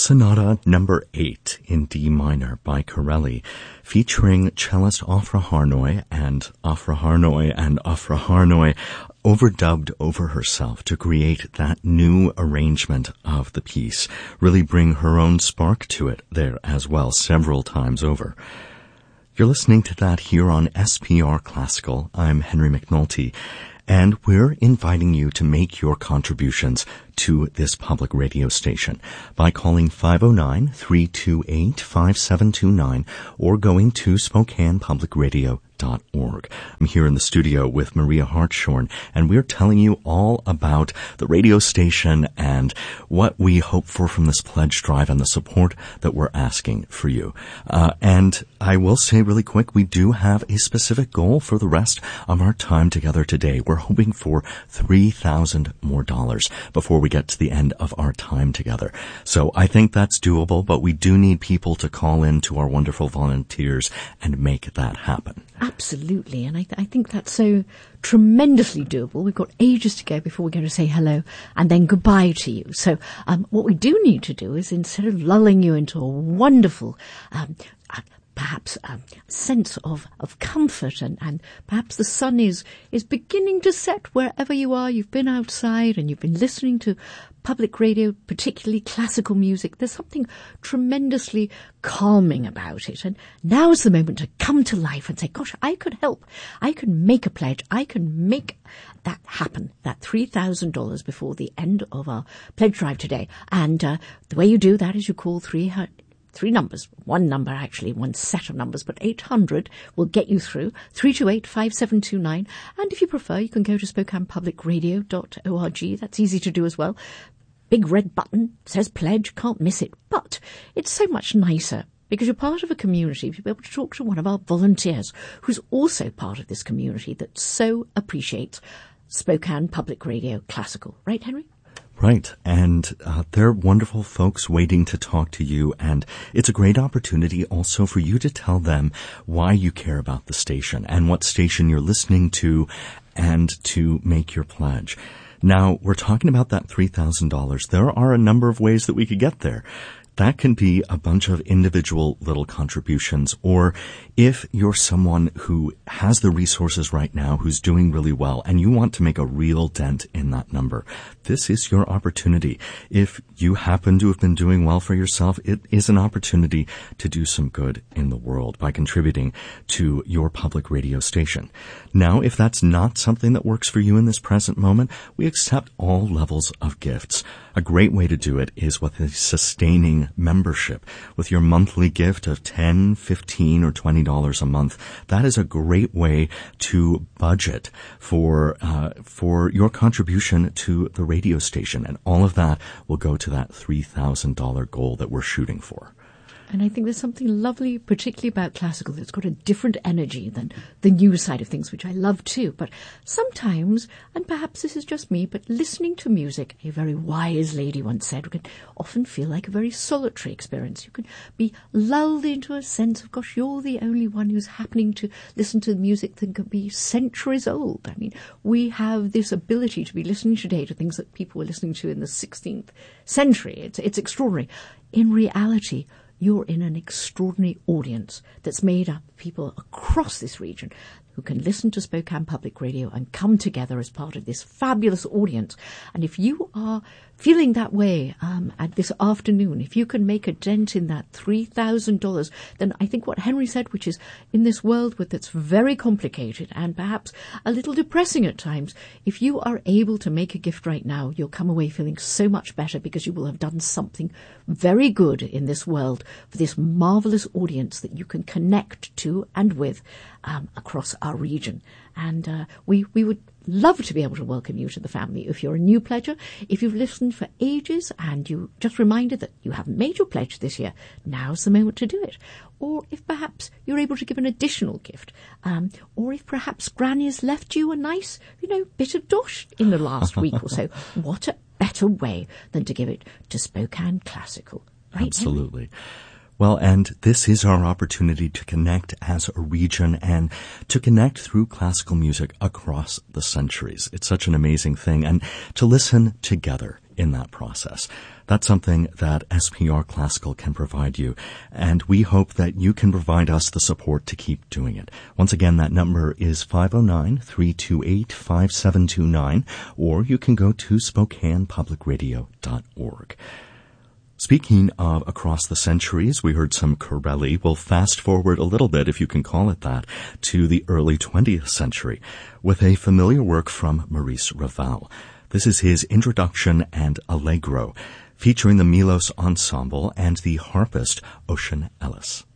Sonata Number 8 in D minor by Corelli, featuring cellist Afra Harnoy and Afra Harnoy overdubbed over herself to create that new arrangement of the piece, really bring her own spark to it there as well, several times over. You're listening to that here on SPR Classical. I'm Henry McNulty, and we're inviting you to make your contributions to this public radio station by calling 509-328-5729 or going to SpokanePublicRadio.org. I'm here in the studio with Maria Hartshorn, and we're telling you all about the radio station and what we hope for from this pledge drive and the support that we're asking for you. And I will say really quick, we do have a specific goal for the rest of our time together today. We're hoping for $3,000 more before we get to the end of our time together. So I think that's doable, but we do need people to call in to our wonderful volunteers and make that happen. Absolutely, and I think that's so tremendously doable. We've got ages to go before we're going to say hello and then goodbye to you. So what we do need to do is, instead of lulling you into a wonderful perhaps sense of comfort and perhaps the sun is beginning to set wherever you are. You've been outside and you've been listening to public radio, particularly classical music. There's something tremendously calming about it. And now's the moment to come to life and say, gosh, I could help. I can make a pledge. I can make that happen, that $3,000 before the end of our pledge drive today. And the way you do that is you call three numbers, one number actually, one set of numbers, but 800 will get you through, 328-5729. And if you prefer, you can go to SpokanePublicRadio.org. That's easy to do as well. Big red button, says pledge, can't miss it. But it's so much nicer because you're part of a community. You'll be able to talk to one of our volunteers who's also part of this community that so appreciates Spokane Public Radio Classical. Right, Henry? Right, and they're wonderful folks waiting to talk to you, and it's a great opportunity also for you to tell them why you care about the station and what station you're listening to and to make your pledge. Now, we're talking about that $3,000. There are a number of ways that we could get there. That can be a bunch of individual little contributions, or if you're someone who has the resources right now, who's doing really well, and you want to make a real dent in that number, this is your opportunity. If you happen to have been doing well for yourself, it is an opportunity to do some good in the world by contributing to your public radio station. Now, if that's not something that works for you in this present moment, we accept all levels of gifts. A great way to do it is with a sustaining membership. With your monthly gift of $10, $15, or $20 a month, that is a great way to budget for your contribution to the radio station, and all of that will go to that $3,000 goal that we're shooting for. And I think there's something lovely, particularly about classical, that's got a different energy than the new side of things, which I love too. But sometimes, and perhaps this is just me, but listening to music, a very wise lady once said, can often feel like a very solitary experience. You can be lulled into a sense of, gosh, you're the only one who's happening to listen to music that can be centuries old. I mean, we have this ability to be listening today to things that people were listening to in the 16th century. It's extraordinary. In reality, you're in an extraordinary audience that's made up of people across this region who can listen to Spokane Public Radio and come together as part of this fabulous audience. And if you are feeling that way at this afternoon, if you can make a dent in that $3,000, then I think what Henry said, which is in this world that's very complicated and perhaps a little depressing at times, if you are able to make a gift right now, you'll come away feeling so much better because you will have done something very good in this world for this marvelous audience that you can connect to and with across our region. And we would love to be able to welcome you to the family. If you're a new pledger, if you've listened for ages and you just reminded that you haven't made your pledge this year, now's the moment to do it. Or if perhaps you're able to give an additional gift, or if perhaps Granny has left you a nice, bit of dosh in the last week or so, what a better way than to give it to Spokane Classical. Right, absolutely. Henry? Well, and this is our opportunity to connect as a region and to connect through classical music across the centuries. It's such an amazing thing. And to listen together in that process. That's something that SPR Classical can provide you, and we hope that you can provide us the support to keep doing it. Once again, that number is 509-328-5729, or you can go to SpokanePublicRadio.org. Speaking of across the centuries, we heard some Corelli. We'll fast forward a little bit, if you can call it that, to the early 20th century with a familiar work from Maurice Ravel. This is his Introduction and Allegro, featuring the Milos Ensemble and the harpist Ocean Ellis.